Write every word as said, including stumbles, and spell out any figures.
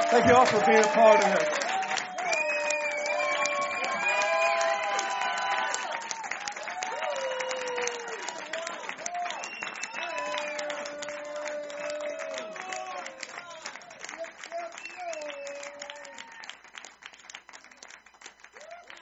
Thank you all for being a part of this.